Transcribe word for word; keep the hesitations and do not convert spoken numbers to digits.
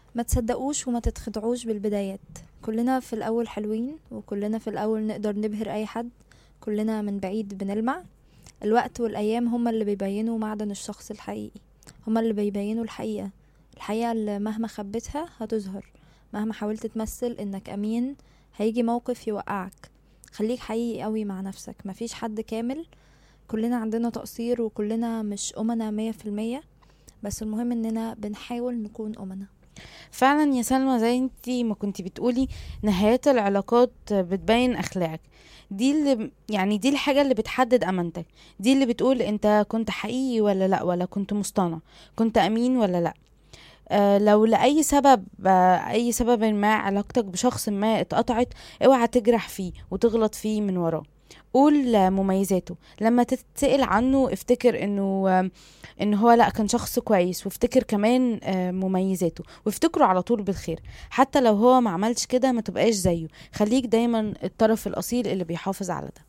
ما تصدقوش وما تتخدعوش بالبدايات. كلنا في الأول حلوين، وكلنا في الأول نقدر نبهر أي حد، كلنا من بعيد بنلمع. الوقت والأيام هما اللي بيبينوا معدن الشخص الحقيقي، هما اللي بيبينوا الحقيقة. الحقيقة اللي مهما خبيتها هتظهر، مهما حاولت تمثل إنك أمين هيجي موقف يوقعك. خليك حقيقي قوي مع نفسك، مفيش حد كامل، كلنا عندنا تقصير وكلنا مش أمنا مية في المية، بس المهم إننا بنحاول نكون أمنا. فعلا يا سلمى، زي انتي ما كنتي بتقولي، نهايات العلاقات بتبين اخلاقك. دي اللي يعني دي الحاجة اللي بتحدد امانتك، دي اللي بتقول انت كنت حقيقي ولا لا، ولا كنت مصطنع، كنت امين ولا لا. آه لو لأي سبب، آه أي سبب ما علاقتك بشخص ما اتقطعت، اوعى تجرح فيه وتغلط فيه من وراه. قول آه، مميزاته. لما تتسأل عنه افتكر انه آه، ان هو لا، كان شخص كويس، وافتكر كمان آه، مميزاته، وافتكره على طول بالخير. حتى لو هو ما عملش كده، ما تبقاش زيه، خليك دايما الطرف الأصيل اللي بيحافظ على ده.